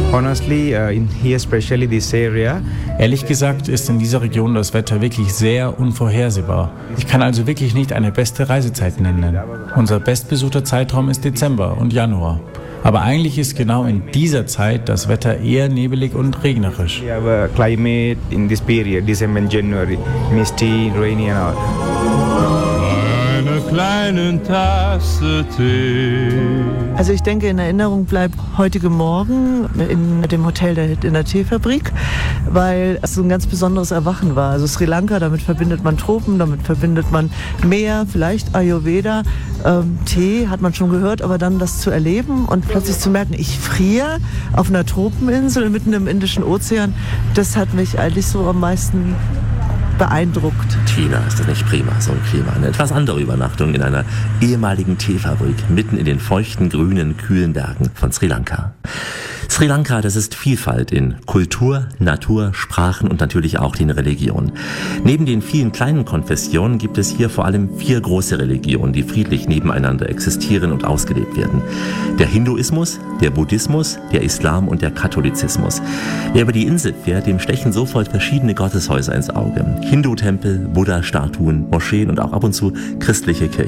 Ehrlich gesagt ist in dieser Region das Wetter wirklich sehr unvorhersehbar. Ich kann also wirklich nicht eine beste Reisezeit nennen. Unser bestbesuchter Zeitraum ist Dezember und Januar. Aber eigentlich ist genau in dieser Zeit das Wetter eher nebelig und regnerisch. We have a climate in this period, December and January, misty, rainy and all. Eine kleine Tasse Tee. Also ich denke, in Erinnerung bleibt heutige Morgen in dem Hotel in der Teefabrik, weil es so ein ganz besonderes Erwachen war. Also Sri Lanka, damit verbindet man Tropen, damit verbindet man Meer, vielleicht Ayurveda, Tee hat man schon gehört, aber dann das zu erleben und plötzlich zu merken, ich friere auf einer Tropeninsel mitten im Indischen Ozean, das hat mich eigentlich so am meisten beeindruckt. Tina, ist das nicht prima, so ein Klima? Eine etwas andere Übernachtung in einer ehemaligen Teefabrik mitten in den feuchten, grünen, kühlen Bergen von Sri Lanka. Sri Lanka, das ist Vielfalt in Kultur, Natur, Sprachen und natürlich auch in Religion. Neben den vielen kleinen Konfessionen gibt es hier vor allem 4 große Religionen, die friedlich nebeneinander existieren und ausgelebt werden. Der Hinduismus, der Buddhismus, der Islam und der Katholizismus. Wer über die Insel fährt, dem stechen sofort verschiedene Gotteshäuser ins Auge. Hindu-Tempel, Buddha-Statuen, Moscheen und auch ab und zu christliche Kirchen.